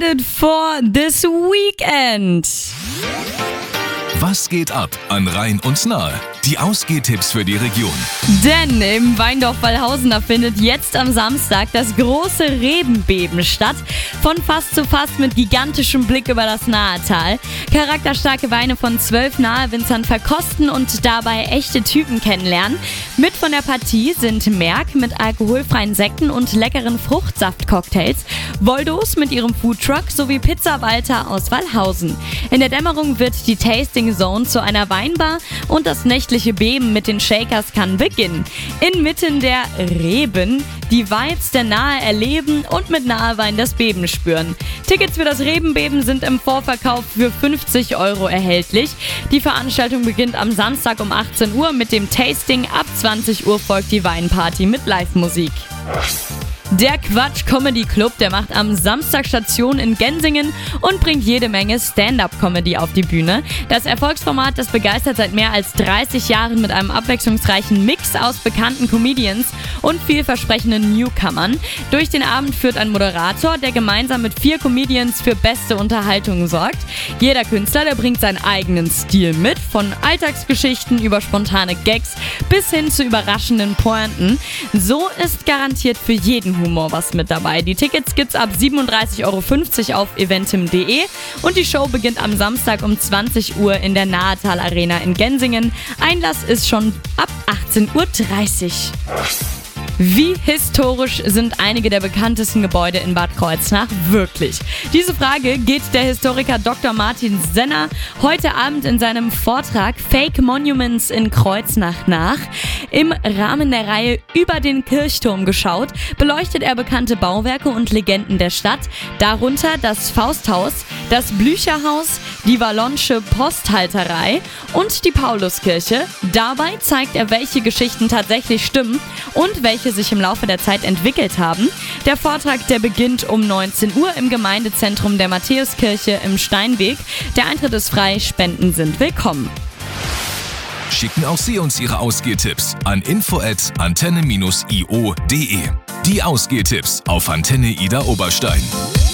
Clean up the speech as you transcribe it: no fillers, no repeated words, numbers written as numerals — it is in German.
For this weekend. Was geht ab an Rhein und Nahe? Die Ausgehtipps für die Region. Denn im Weindorf-Wallhausen, da findet jetzt am Samstag das große Rebenbeben statt. Von Fass zu Fass mit gigantischem Blick über das Nahetal. Charakterstarke Weine von 12 Nahewinzern verkosten und dabei echte Typen kennenlernen. Mit von der Partie sind Merck mit alkoholfreien Sekten und leckeren Fruchtsaftcocktails, Voldos mit ihrem Foodtruck sowie Pizza Walter aus Wallhausen. In der Dämmerung wird die Tasting Zone zu einer Weinbar und das nächtliche Beben mit den Shakers kann beginnen. Inmitten der Reben die Vibes der Nahe erleben und mit Nahewein das Beben spüren. Tickets für das Rebenbeben sind im Vorverkauf für 50 € erhältlich. Die Veranstaltung beginnt am Samstag um 18 Uhr mit dem Tasting. Ab 20 Uhr folgt die Weinparty mit Live-Musik. Der Quatsch Comedy Club, der macht am Samstag Station in Gensingen und bringt jede Menge Stand-up-Comedy auf die Bühne. Das Erfolgsformat, das begeistert seit mehr als 30 Jahren mit einem abwechslungsreichen Mix aus bekannten Comedians und vielversprechenden Newcomern. Durch den Abend führt ein Moderator, der gemeinsam mit 4 Comedians für beste Unterhaltung sorgt. Jeder Künstler, der bringt seinen eigenen Stil mit, von Alltagsgeschichten über spontane Gags bis hin zu überraschenden Pointen. So ist garantiert für jeden Humor was mit dabei. Die Tickets gibt's ab 37,50 € auf eventim.de und die Show beginnt am Samstag um 20 Uhr in der Nahetal Arena in Gensingen. Einlass ist schon ab 18:30 Uhr. Wie historisch sind einige der bekanntesten Gebäude in Bad Kreuznach wirklich? Diese Frage geht der Historiker Dr. Martin Senner heute Abend in seinem Vortrag Fake Monuments in Kreuznach nach. Im Rahmen der Reihe Über den Kirchturm geschaut, beleuchtet er bekannte Bauwerke und Legenden der Stadt, darunter das Fausthaus, das Blücherhaus, die Wallonsche Posthalterei und die Pauluskirche. Dabei zeigt er, welche Geschichten tatsächlich stimmen und welche sich im Laufe der Zeit entwickelt haben. Der Vortrag, der beginnt um 19 Uhr im Gemeindezentrum der Matthäuskirche im Steinweg. Der Eintritt ist frei, Spenden sind willkommen. Schicken auch Sie uns Ihre Ausgehtipps an info@antenne-io.de. Die Ausgehtipps auf Antenne Ida Oberstein.